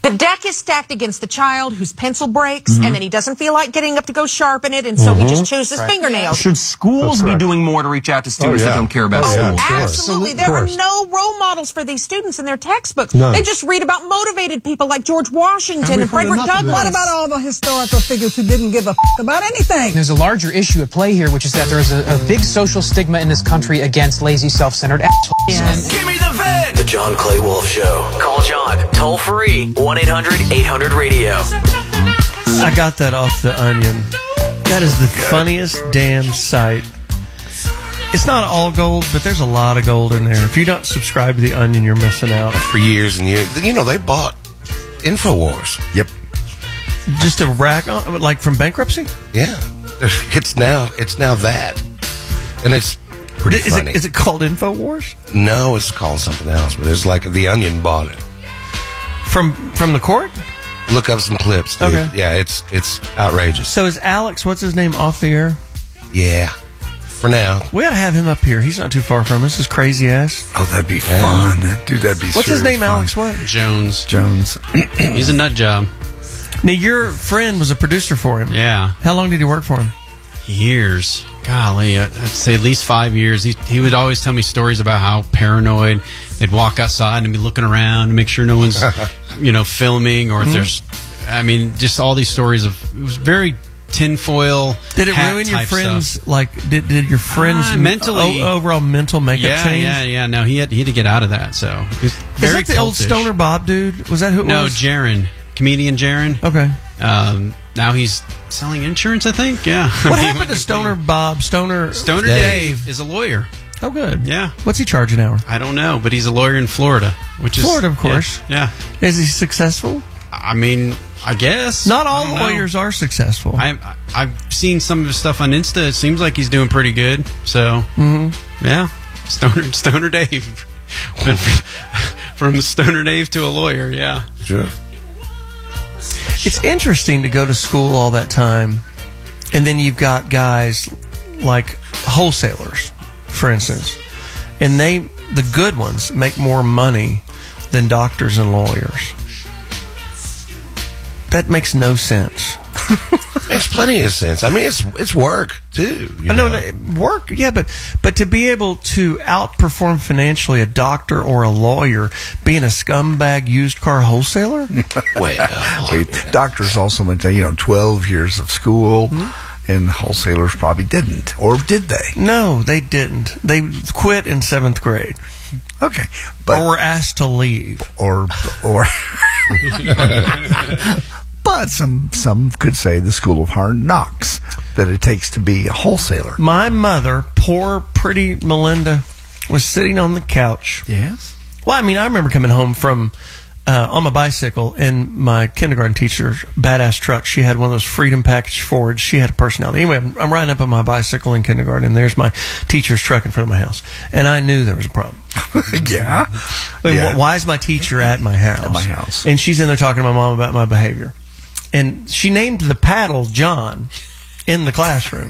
The deck is stacked against the child whose pencil breaks, and then he doesn't feel like getting up to go sharpen it, and so he just chews his fingernails. Should schools be doing more to reach out to students that don't care about school? Absolutely. There are no role models for these students in their textbooks. None. They just read about motivated people like George Washington and Frederick Douglass. What about all the historical figures who didn't give a about anything? There's a larger issue at play here, which is that there's a big social stigma in this country against lazy, self-centered assholes. Yes. Give me the VIN! The John Clay Wolf Show. Call John, toll free, 1-800-800-RADIO. I got that off The Onion. That is the funniest damn sight. It's not all gold, but there's a lot of gold in there. If you don't subscribe to The Onion, you're missing out. For years and years. You know, they bought InfoWars. Yep. Just a rack, like from bankruptcy? Yeah. It's now that. And it's pretty funny. Is it called InfoWars? No, it's called something else. But it's like The Onion bought it. From the court? Look up some clips, dude. Okay. Yeah, it's outrageous. So is Alex, what's his name, off the air? Yeah. For now. We ought to have him up here. He's not too far from us. His crazy ass. Oh, that'd be fun. Dude, that'd be What's his name, fun. Alex? What? Jones. He's a nut job. Now, your friend was a producer for him. Yeah. How long did he work for him? Years. Golly, I'd say at least 5 years. He would always tell me stories about how paranoid they'd walk outside and be looking around to make sure no one's, filming or if there's, just all these stories of, it was very tinfoil. Did it ruin your friends? Stuff. Like, did your friends mentally overall mental makeup change? Yeah. No, he had to get out of that. So is that the old Stoner Bob dude? Was that who it was? No, Jaron, comedian Jaron. Okay. Now he's selling insurance, I think. Yeah. What happened to Stoner Bob? Stoner Dave is a lawyer. Oh, good. Yeah. What's he charge an hour? I don't know, but he's a lawyer in Florida, which is Florida, of course. Yeah. Is he successful? I guess. Not all lawyers are successful. I've seen some of his stuff on Insta. It seems like he's doing pretty good. So, yeah, Stoner Dave. Went from Stoner Dave to a lawyer. Yeah. Sure. It's interesting to go to school all that time, and then you've got guys like wholesalers, for instance, and the good ones make more money than doctors and lawyers. That makes no sense. Makes plenty of sense. I mean, it's work too. I know work, yeah, but to be able to outperform financially a doctor or a lawyer, being a scumbag used car wholesaler. Doctors also went to 12 years of school, and wholesalers probably didn't, or did they? No, they didn't. They quit in 7th grade. Okay, or were asked to leave, or. But some could say the school of hard knocks that it takes to be a wholesaler. My mother, poor pretty Melinda, was sitting on the couch. Yes. Well, I remember coming home from on my bicycle, and my kindergarten teacher's badass truck. She had one of those Freedom Package Fords. She had a personality. Anyway, I'm riding up on my bicycle in kindergarten, and there's my teacher's truck in front of my house, and I knew there was a problem. Yeah. Why is my teacher at my house? At my house. And she's in there talking to my mom about my behavior. And she named the paddle John in the classroom.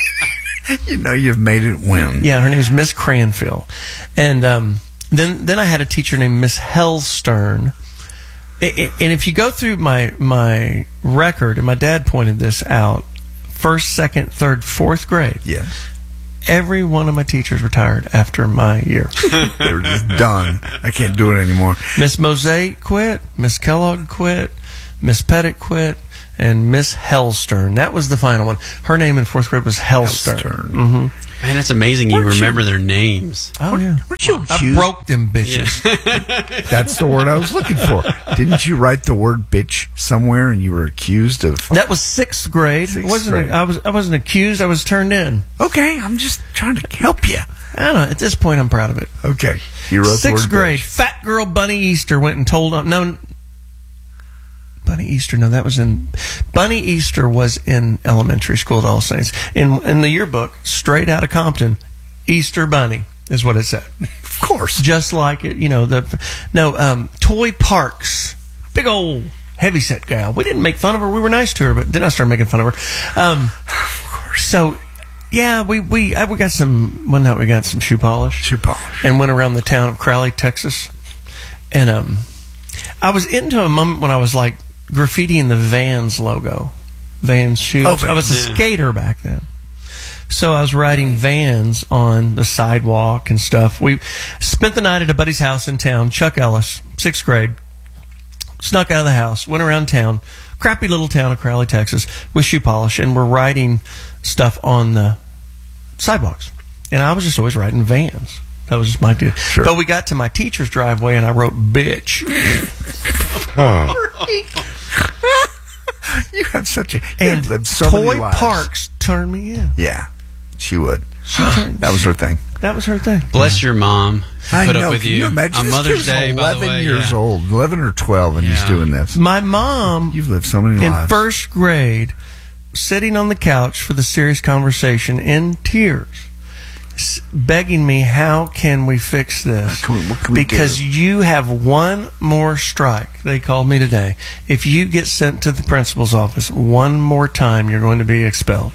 You've made it win. Yeah, her name is Miss Cranfield. And then I had a teacher named Miss Hellstern. And if you go through my record, and my dad pointed this out, 1st, 2nd, 3rd, 4th grade. Yes. Every one of my teachers retired after my year. They were just done. I can't do it anymore. Miss Mosaic quit. Miss Kellogg quit. Miss Pettit quit. And Miss Hellstern. That was the final one. Her name in 4th grade was Hellstern. Mm-hmm. Man, it's amazing you remember their names. Oh, yeah. Weren't you I broke them bitches. Yeah. That's the word I was looking for. Didn't you write the word bitch somewhere and you were accused of... That was 6th grade. I wasn't accused. I was turned in. Okay, I'm just trying to help you. I don't know. At this point, I'm proud of it. Okay. You wrote 6th grade. Bitch. Fat girl Bunny Easter went and told... No, Bunny Easter. No, that was in... Bunny Easter was in elementary school at All Saints. In the yearbook, straight out of Compton, Easter Bunny is what it said. Of course. Just like it, Toy Parks. Big old heavyset gal. We didn't make fun of her. We were nice to her, but then I started making fun of her. Of course. So... Yeah, we got some... One night we got some shoe polish. Shoe polish. And went around the town of Crowley, Texas. And I was into a moment when I was like graffitiing the Vans logo, Vans shoes. Oh, I was a skater back then. So I was riding Vans on the sidewalk and stuff. We spent the night at a buddy's house in town, Chuck Ellis, 6th grade. Snuck out of the house, went around town, crappy little town of Crowley, Texas, with shoe polish, and we're riding stuff on the sidewalks. And I was just always riding Vans. That was just my deal. Sure. But we got to my teacher's driveway, and I wrote, bitch. You have such a... And lived so many Toy lives. Parks turned me in. Yeah, she would. That was her thing. That was her thing. Bless your mom. I Put know. up with Can you imagine? on This Mother's kid's Day. By the 11 way, years yeah. old, 11 or 12, and he's Yeah. doing this. My mom, You've lived so many in lives. 1st grade, sitting on the couch for the serious conversation in tears, begging me, how can we fix this? What can we Because do? you have one more strike, they called me today. If you get sent to the principal's office one more time, you're going to be expelled.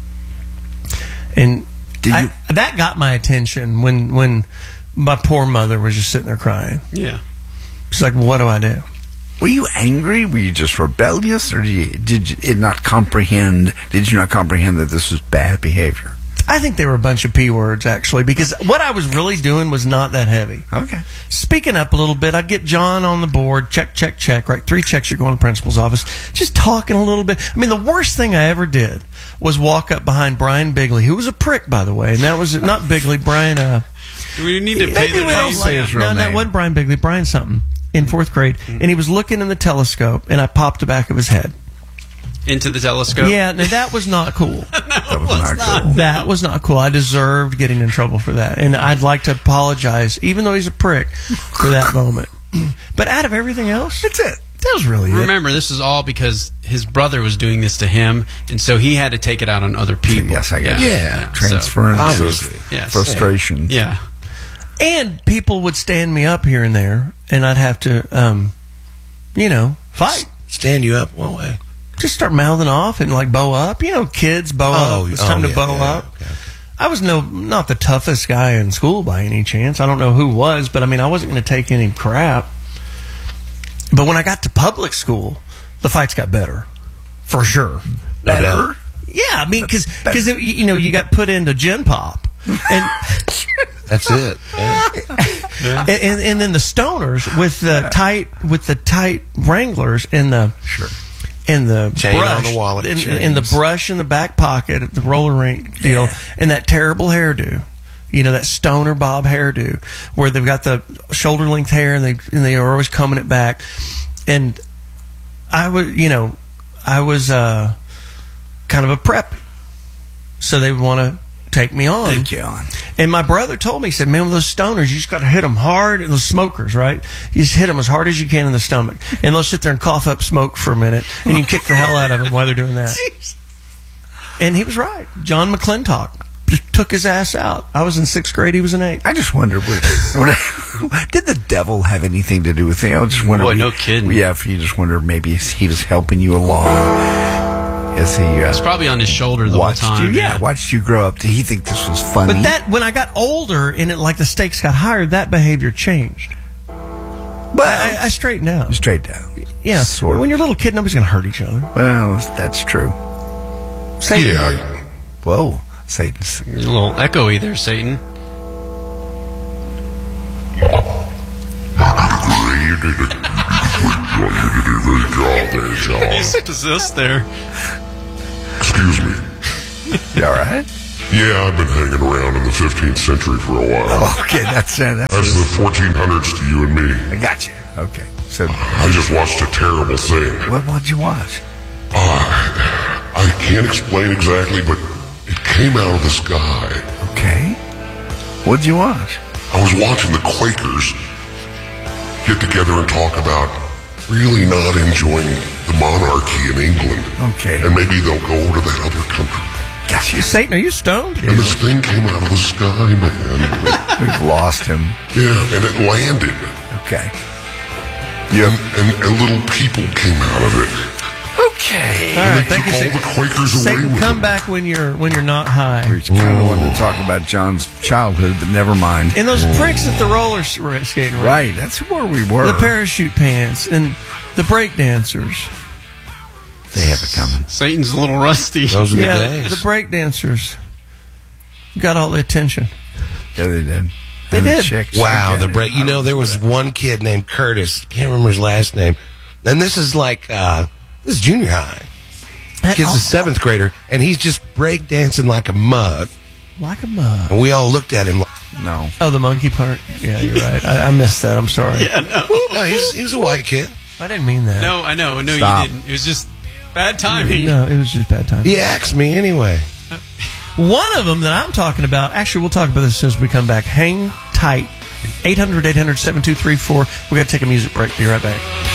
And that got my attention when my poor mother was just sitting there crying. Yeah. She's like, what do I do? Were you angry? Were you just rebellious? Or did you not comprehend that this was bad behavior? I think they were a bunch of P words, actually, because what I was really doing was not that heavy. Okay. Speaking up a little bit, I'd get John on the board, check, right? 3 checks, you're going to the principal's office. Just talking a little bit. I mean, the worst thing I ever did was walk up behind Brian Bigley, who was a prick, by the way, and that was not Bigley, Brian, We need to pay maybe the we don't name. say his real No, that name. wasn't Brian Bigley, Brian something, in 4th grade, and he was looking in the telescope, and I popped the back of his head. Into the telescope. Yeah, no, that was not cool. That was not cool. That was not cool. I deserved getting in trouble for that. And I'd like to apologize, even though he's a prick, for that moment. But out of everything else, That's it. that was really it. Remember, this is all because his brother was doing this to him, and so he had to take it out on other people. Yes, I get it. Yeah. Transference obviously. of Yes. frustration. Yeah. And people would stand me up here and there, and I'd have to, fight. Stand you up one way. Just start mouthing off and like bow up. Kids bow up. It's time to bow up. Okay. I was not the toughest guy in school by any chance. I don't know who was, but I mean, I wasn't going to take any crap. But when I got to public school, the fights got better, for sure. Better? Yeah, I mean, because you got put into Gen Pop, and That's it. Yeah. and then the stoners with the tight Wranglers and the and the Chain brush, on the wallet, and the brush in the back pocket, the roller rink deal, and that terrible hairdo. That stoner bob hairdo where they've got the shoulder length hair and they are always combing it back. And I was kind of a prep, so they would want to take me on. Take you on. And my brother told me, he said, man, with those stoners, you just got to hit them hard. And those smokers, right? You just hit them as hard as you can in the stomach. And they'll sit there and cough up smoke for a minute. And you kick the hell out of them while they're doing that. And he was right. John McClintock just took his ass out. I was in 6th grade. He was in 8th. I just wonder, did the devil have anything to do with it? I just wonder. Boy, no kidding. Yeah, if you just wonder, maybe he was helping you along. As he It's probably on his shoulder the whole watched time. you, watched you grow up. Did he think this was funny? But that, when I got older and the stakes got higher, that behavior changed. But I straightened out. Straight down. Yeah. Sort of. When you're a little kid, nobody's going to hurt each other. Well, that's true. Satan. Whoa, Satan's. You're a little echoey there, Satan. He's possessed there. Excuse me. You all right? Yeah, I've been hanging around in the 15th century for a while. Okay, that's That's the 1400s to you and me. I got you. Okay, so I just watched a terrible thing. what'd you watch? I can't explain exactly, but it came out of the sky. Okay, what'd you watch? I was watching the Quakers get together and talk about really not enjoying the monarchy in England. Okay, And maybe they'll go over to that other country. got you. Satan, are you stoned? And this thing came out of the sky, man. We've lost him. Yeah, and it landed. Okay. And little people came out of it. Okay. All right, thank you, All Satan. the Quakers away Satan, with come them. back when you're not high. We kind of wanted to talk about John's childhood, but never mind. And those pricks at the roller skating rink. Right, that's where we were. The parachute pants and the break dancers. They have it coming. Satan's a little rusty. Those are the Yeah, days. the break dancers got all the attention. Yeah, they did. They And the did. chicks, Wow, I the get break. it. You know, there was one kid named Curtis. Can't remember his last name. And this is like, this is junior high. Kid's a seventh grader, and he's just break dancing like a mug. Like a mug. And we all looked at him like, No. Oh, the monkey part? Yeah, you're right. I missed that. I'm sorry. no, he's a white kid. I didn't mean that. No, I know. No, Stop. you didn't. It was just bad timing. No, it was just bad time. He asked me anyway. One of them that I'm talking about, actually, we'll talk about this as soon as we come back. Hang tight. 800-800-7234. We're going to take a music break. Be right back.